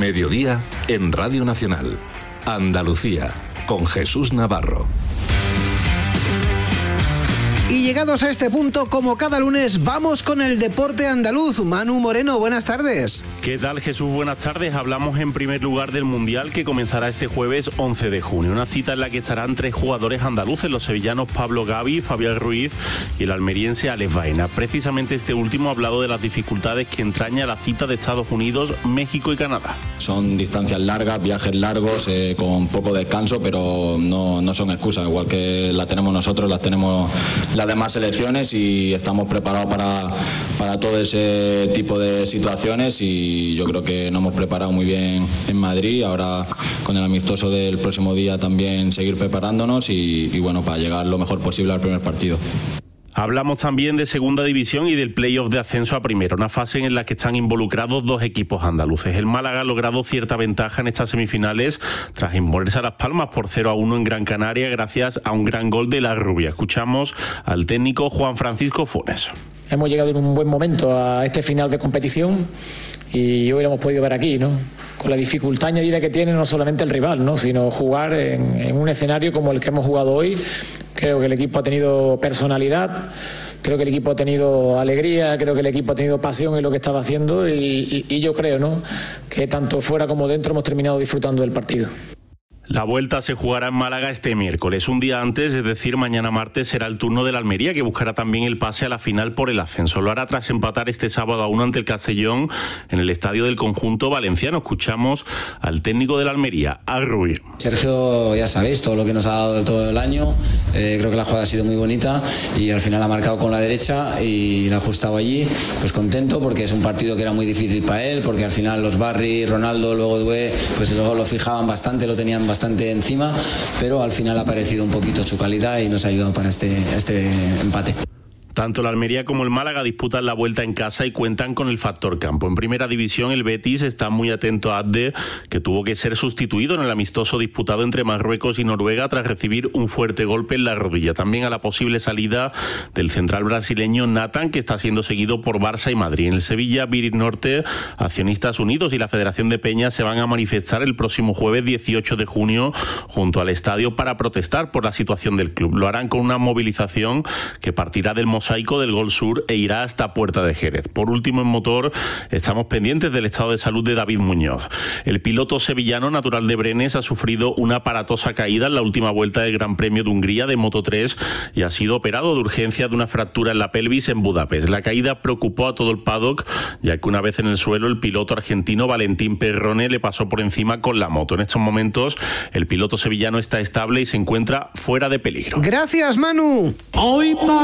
Mediodía en Radio Nacional. Andalucía, con Jesús Navarro. Y llegados a este punto, como cada lunes, vamos con el deporte andaluz. Manu Moreno, buenas tardes. ¿Qué tal, Jesús? Buenas tardes. Hablamos en primer lugar del Mundial que comenzará este jueves 11 de junio. Una cita en la que estarán 3 jugadores andaluces, los sevillanos Pablo Gavi, Fabián Ruiz y el almeriense Alex Baena. Precisamente este último ha hablado de las dificultades que entraña la cita de Estados Unidos, México y Canadá. Son distancias largas, viajes largos, con poco descanso, pero no son excusas. Igual que la tenemos nosotros, las tenemos las demás selecciones y estamos preparados para todo ese tipo de situaciones, y yo creo que nos hemos preparado muy bien en Madrid. Ahora con el amistoso del próximo día también seguir preparándonos y bueno, para llegar lo mejor posible al primer partido. Hablamos también de segunda división y del playoff de ascenso a primera, una fase en la que están involucrados 2 equipos andaluces. El Málaga ha logrado cierta ventaja en estas semifinales tras imponerse a Las Palmas por 0-1 en Gran Canaria gracias a un gran gol de La Rubia. Escuchamos al técnico Juan Francisco Funes. Hemos llegado en un buen momento a este final de competición y hoy lo hemos podido ver aquí, ¿no? Con la dificultad añadida que tiene no solamente el rival, ¿no? Sino jugar en un escenario como el que hemos jugado hoy. Creo que el equipo ha tenido personalidad, creo que el equipo ha tenido alegría, creo que el equipo ha tenido pasión en lo que estaba haciendo y yo creo, ¿no?, que tanto fuera como dentro hemos terminado disfrutando del partido. La vuelta se jugará en Málaga este miércoles. Un día antes, es decir, mañana martes, será el turno de la Almería, que buscará también el pase a la final por el ascenso. Lo hará tras empatar este sábado a 1 ante el Castellón en el estadio del conjunto valenciano. Escuchamos al técnio de la Almería, Al Ruiz. Sergio, ya sabéis, todo lo que nos ha dado todo el año. Creo que la jugada ha sido muy bonita y al final ha marcado con la derecha y la ha ajustado allí. Pues contento porque es un partido que era muy difícil para él, porque al final los Barry, Ronaldo, luego Due, pues luego lo fijaban bastante, lo tenían bastante encima, pero al final ha aparecido un poquito su calidad y nos ha ayudado para este empate. Tanto la Almería como el Málaga disputan la vuelta en casa y cuentan con el factor campo. En primera división, el Betis está muy atento a Abde, que tuvo que ser sustituido en el amistoso disputado entre Marruecos y Noruega tras recibir un fuerte golpe en la rodilla. También a la posible salida del central brasileño Nathan, que está siendo seguido por Barça y Madrid. En el Sevilla, Virit Norte, Accionistas Unidos y la Federación de Peñas se van a manifestar el próximo jueves 18 de junio junto al estadio para protestar por la situación del club. Lo harán con una movilización que partirá del mosaico del Gol Sur e irá hasta Puerta de Jerez. Por último, en motor, estamos pendientes del estado de salud de David Muñoz. El piloto sevillano natural de Brenes ha sufrido una aparatosa caída en la última vuelta del Gran Premio de Hungría de Moto3 y ha sido operado de urgencia de una fractura en la pelvis en Budapest. La caída preocupó a todo el paddock, ya que una vez en el suelo el piloto argentino Valentín Perrone le pasó por encima con la moto. En estos momentos el piloto sevillano está estable y se encuentra fuera de peligro. Gracias, Manu.